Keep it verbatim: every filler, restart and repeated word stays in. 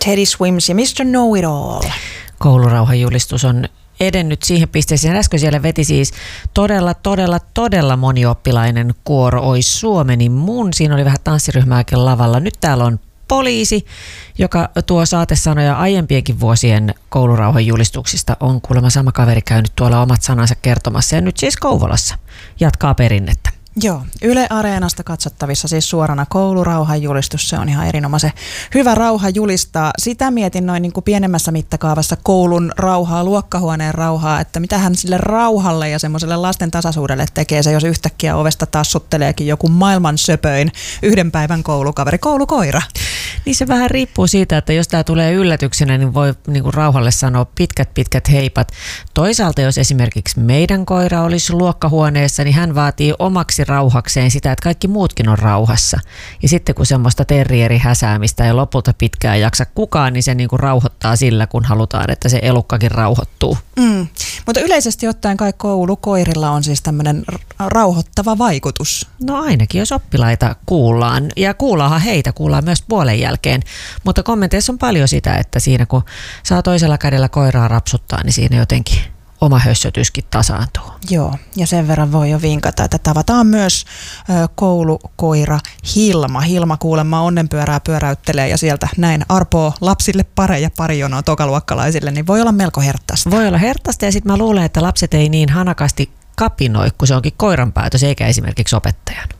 Teddy Swims ja mister Know-it-all. Koulurauhajulistus on edennyt siihen pisteeseen. Äsken siellä veti siis todella, todella, todella monioppilainen kuoro Ois Suomeni mun. Siinä oli vähän tanssiryhmääkin lavalla. Nyt täällä on poliisi, joka tuo saatesanoja aiempienkin vuosien koulurauhajulistuksista. On kuulemma sama kaveri käynyt tuolla omat sanansa kertomassa ja nyt siis Kouvolassa jatkaa perinnettä. Joo, Yle Areenasta katsottavissa siis suorana koulurauhajulistus, se on ihan erinomaisen hyvä rauha julistaa. Sitä mietin noin niin kuin pienemmässä mittakaavassa koulun rauhaa, luokkahuoneen rauhaa, että mitähän sille rauhalle ja semmoiselle lasten tasaisuudelle tekee se, jos yhtäkkiä ovesta tassutteleekin joku maailman söpöin yhden päivän koulukaveri, koulukoira. Niin se vähän riippuu siitä, että jos tämä tulee yllätyksenä, niin voi niin kuin rauhalle sanoa pitkät pitkät heipat. Toisaalta jos esimerkiksi meidän koira olisi luokkahuoneessa, niin hän vaatii omaksi rauhakseen sitä, että kaikki muutkin on rauhassa. Ja sitten kun semmoista terrierihäsäämistä ei lopulta pitkään jaksa kukaan, niin se niin kuin rauhoittaa sillä, kun halutaan, että se elukkakin rauhoittuu. Mm. Mutta yleisesti ottaen kai koulukoirilla on siis tämmöinen rauhoittava vaikutus. No ainakin, jos oppilaita kuullaan. Ja kuullaanhan heitä, kuullaan myös puolen jälkeen. Mutta kommenteissa on paljon sitä, että siinä kun saa toisella kädellä koiraa rapsuttaa, niin siinä jotenkin oma hössötyskin tasaantuu. Joo, ja sen verran voi jo vinkata, että tavataan myös ö, koulukoira Hilma. Hilma kuulemma onnenpyörää pyöräyttelee ja sieltä näin arpoo lapsille pareja pari jonoa tokaluokkalaisille, niin voi olla melko herttaista. Voi olla herttaista ja sitten mä luulen, että lapset ei niin hanakasti kapinoi, kun se onkin koiran päätös eikä esimerkiksi opettajan.